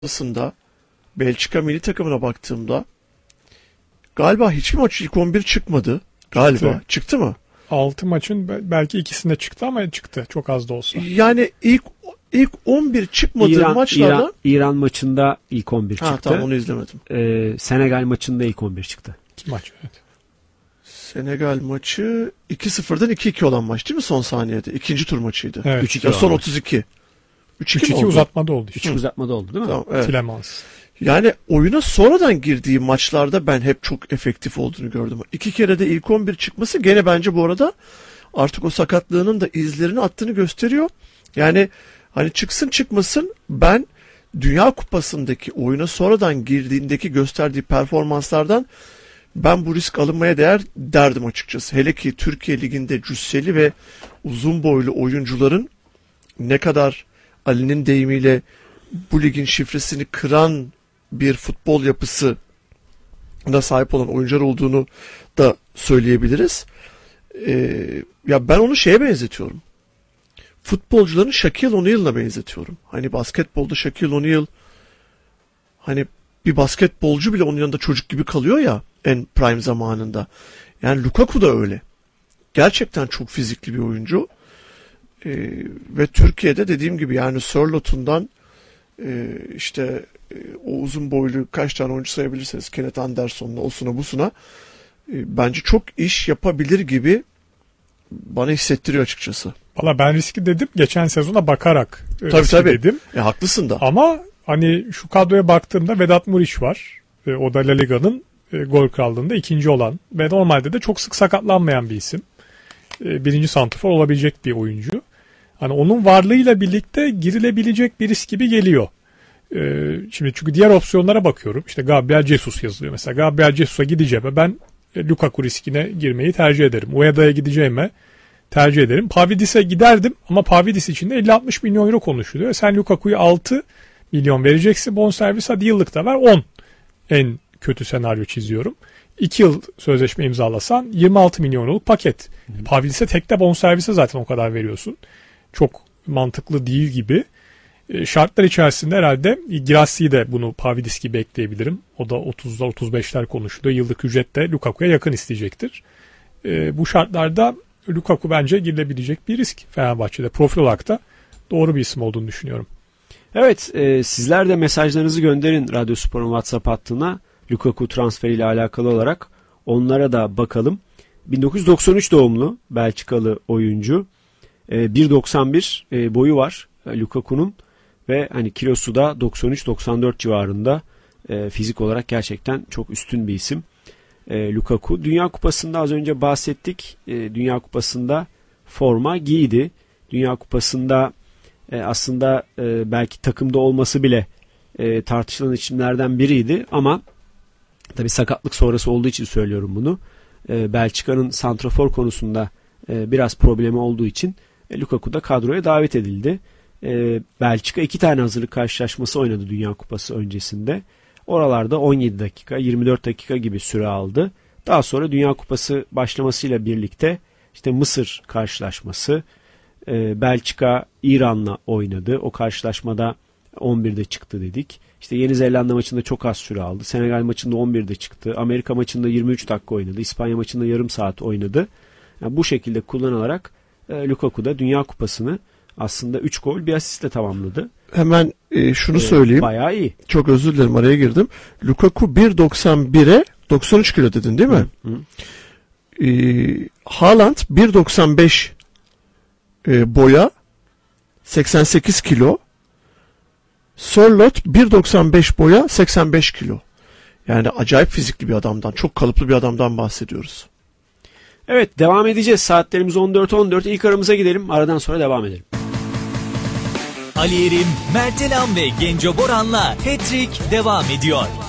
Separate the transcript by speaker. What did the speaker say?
Speaker 1: Aslında Belçika milli takımına baktığımda galiba hiçbir maç ilk 11 çıkmadı. Galiba. Çıktı mı?
Speaker 2: 6 maçın belki ikisinde çıktı ama çıktı. Çok az da olsa.
Speaker 1: Yani ilk 11 çıkmadığı maçlarda
Speaker 3: İran maçında ilk 11 çıktı.
Speaker 1: Tamam, onu izlemedim.
Speaker 3: Senegal maçında ilk 11 çıktı.
Speaker 2: 2 maç, evet.
Speaker 1: Senegal maçı 2-0'dan 2-2 olan maç değil mi son saniyede? İkinci tur maçıydı.
Speaker 2: Evet.
Speaker 3: 3-2
Speaker 1: Ya son
Speaker 3: olan
Speaker 1: 32.
Speaker 2: 3-2 uzatmada oldu.
Speaker 3: 3 uzatmada oldu değil mi?
Speaker 1: Tamam, evet.
Speaker 2: Tilemans.
Speaker 1: Yani oyuna sonradan girdiği maçlarda ben hep çok efektif olduğunu gördüm. 2 kere de ilk 11 çıkması gene bence bu arada artık o sakatlığının da izlerini attığını gösteriyor. Yani hani çıksın çıkmasın, ben Dünya Kupası'ndaki oyuna sonradan girdiğindeki gösterdiği performanslardan ben bu risk alınmaya değer derdim açıkçası. Hele ki Türkiye Ligi'nde cüsseli ve uzun boylu oyuncuların ne kadar Ali'nin deyimiyle bu ligin şifresini kıran bir futbol yapısına sahip olan oyuncular olduğunu da söyleyebiliriz. Ya ben onu şeye benzetiyorum. Futbolcuların Shaquille O'Neal'la benzetiyorum. Hani basketbolda Shaquille O'Neal, hani bir basketbolcu bile onun yanında çocuk gibi kalıyor ya en prime zamanında. Yani Lukaku da öyle. Gerçekten çok fizikli bir oyuncu. Ve Türkiye'de dediğim gibi yani Sörlot'undan o uzun boylu kaç tane oyuncu sayabilirsiniz. Kenneth Anderson'la osuna busuna bence çok iş yapabilir gibi bana hissettiriyor açıkçası.
Speaker 2: Valla ben riski dedim. Geçen sezona bakarak
Speaker 1: Tabii.
Speaker 2: dedim.
Speaker 1: Haklısın da.
Speaker 2: Ama hani şu kadroya baktığımda Vedat Muriç var. O da La Liga'nın gol krallığında ikinci olan ve normalde de çok sık sakatlanmayan bir isim. Birinci santrafor olabilecek bir oyuncu. Hani onun varlığıyla birlikte girilebilecek bir risk gibi geliyor. Şimdi çünkü diğer opsiyonlara bakıyorum. İşte Gabriel Jesus yazılıyor. Mesela Gabriel Jesus'a gideceğime ben Lukaku riskine girmeyi tercih ederim. Ueda'ya gideceğime tercih ederim. Pavlidis'e giderdim ama Pavlidis için de 50-60 milyon euro konuşuluyor. Sen Lukaku'yu 6 milyon vereceksin. Bonservis hadi yıllık da ver 10. En kötü senaryo çiziyorum. 2 yıl sözleşme imzalasan 26 milyon euroluk paket. Pavlidis'e tekte bonservise zaten o kadar veriyorsun. Çok mantıklı değil gibi. Şartlar içerisinde herhalde Girassi'yi de bunu Pavlidis gibi ekleyebilirim. O da 30'lar 35'ler konuşuluyor. Yıllık ücret de Lukaku'ya yakın isteyecektir. Bu şartlarda Lukaku bence girilebilecek bir risk Fenerbahçe'de. Profil olarak da doğru bir isim olduğunu düşünüyorum.
Speaker 3: Evet, sizler de mesajlarınızı gönderin Radyospor'un WhatsApp hattına Lukaku transferiyle alakalı olarak. Onlara da bakalım. 1993 doğumlu Belçikalı oyuncu. 1.91 boyu var Lukaku'nun ve hani kilosu da 93-94 civarında, fizik olarak gerçekten çok üstün bir isim. Lukaku Dünya Kupası'nda az önce bahsettik. Dünya Kupası'nda forma giydi. Dünya Kupası'nda aslında belki takımda olması bile tartışılan isimlerden biriydi ama tabii sakatlık sonrası olduğu için söylüyorum bunu. Belçika'nın santrafor konusunda biraz problemi olduğu için Lukaku da kadroya davet edildi. Belçika 2 tane hazırlık karşılaşması oynadı Dünya Kupası öncesinde. Oralarda 17 dakika, 24 dakika gibi süre aldı. Daha sonra Dünya Kupası başlamasıyla birlikte işte Mısır karşılaşması, Belçika İran'la oynadı. O karşılaşmada 11'de çıktı dedik. İşte Yeni Zelanda maçında çok az süre aldı. Senegal maçında 11'de çıktı. Amerika maçında 23 dakika oynadı. İspanya maçında yarım saat oynadı. Yani bu şekilde kullanılarak Lukaku da Dünya Kupası'nı aslında 3 gol bir asistle tamamladı.
Speaker 1: Hemen şunu söyleyeyim.
Speaker 3: Bayağı iyi.
Speaker 1: Çok özür dilerim, araya girdim. Lukaku 1.91'e 93 kilo dedin değil mi? Haaland 1.95 boya 88 kilo. Sörloth 1.95 boya 85 kilo. Yani acayip fizikli bir adamdan, çok kalıplı bir adamdan bahsediyoruz.
Speaker 3: Evet, devam edeceğiz. Saatlerimiz 14.14. İlk aramıza gidelim. Aradan sonra devam edelim.
Speaker 4: Ali Erim, Mert Elam ve Genco Boran'la Hat-Trick devam ediyor.